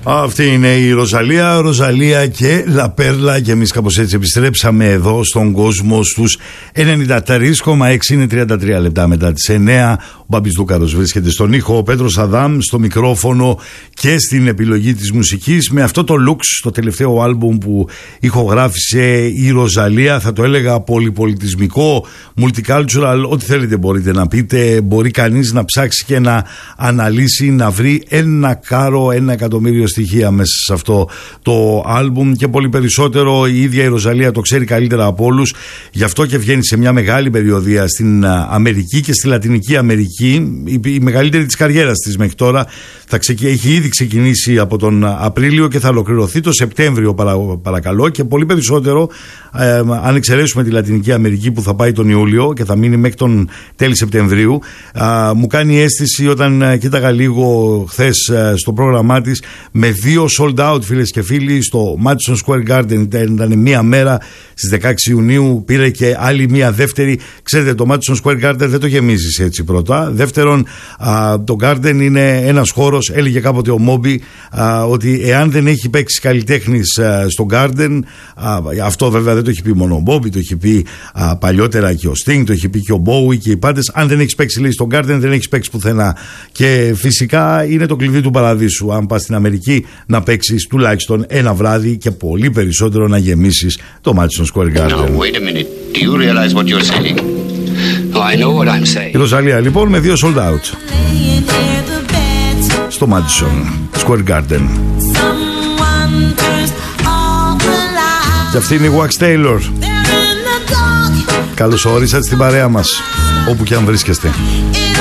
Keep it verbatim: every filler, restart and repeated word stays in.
Αυτή είναι η Ροζαλία, Ροζαλία και Λαπέρλα, και εμείς κάπως έτσι επιστρέψαμε εδώ στον κόσμο στους ενενήντα τρία κόμμα έξι. Είναι τριάντα τρία λεπτά μετά τις εννέα. Ο Μπάμπης Δούκαρος βρίσκεται στον ήχο, ο Πέτρος Αδάμ στο μικρόφωνο και στην επιλογή της μουσικής. Με αυτό το Lux, το τελευταίο άλμπουμ που ηχογράφησε η Ροζαλία, θα το έλεγα πολυπολιτισμικό, multicultural, ό,τι θέλετε μπορείτε να πείτε. Μπορεί κανείς να ψάξει και να αναλύσει, να βρει ένα κάρο, ένα εκατομμύριο στοιχεία μέσα σε αυτό το άλμπουμ και πολύ περισσότερο. Η ίδια η Ροζαλία το ξέρει καλύτερα από όλους, γι' αυτό και βγαίνει σε μια μεγάλη περιοδεία στην Αμερική και στη Λατινική Αμερική, η, η μεγαλύτερη της καριέρας της μέχρι τώρα. Θα ξεκι... Έχει ήδη ξεκινήσει από τον Απρίλιο και θα ολοκληρωθεί το Σεπτέμβριο, παρα... παρακαλώ, και πολύ περισσότερο ε, αν εξαιρέσουμε τη Λατινική Αμερική που θα πάει τον Ιούλιο και θα μείνει μέχρι τον τέλη Σεπτεμβρίου. Α, μου κάνει αίσθηση όταν ε, κοίταγα λίγο χθες ε, στο πρόγραμμά της, με δύο sold out, φίλες και φίλοι, στο Madison Square Garden. Ήταν μία μέρα στις δεκαέξι Ιουνίου, πήρε και άλλη μία δεύτερη. Ξέρετε, το Madison Square Garden δεν το γεμίζεις έτσι πρώτα. Δεύτερον, α, το Garden είναι ένας χώρος, έλεγε κάποτε ο Μόμπι, α, ότι εάν δεν έχει παίξει καλλιτέχνης α, στο Garden, α, αυτό βέβαια δεν το έχει πει μόνο ο Μόμπι, το έχει πει α, παλιότερα και ο Sting, το έχει πει και ο Bowie και οι πάντες. Αν δεν έχεις παίξει, λέει, στο Garden, δεν έχεις παίξει πουθενά. Και φυσικά είναι το κλειδί του παραδείσου. Αν πας στην Αμερική, να παίξεις τουλάχιστον ένα βράδυ και πολύ περισσότερο να γεμίσεις το Madison Square Garden. No, wait a minute. Do you realize what you're saying? Oh, I know what I'm saying. Η Ροζαλία λοιπόν με δύο sold out στο Madison Square Garden. Και αυτή είναι η Wax Taylor. Καλώς όρισατε στην παρέα μας, όπου και αν βρίσκεστε.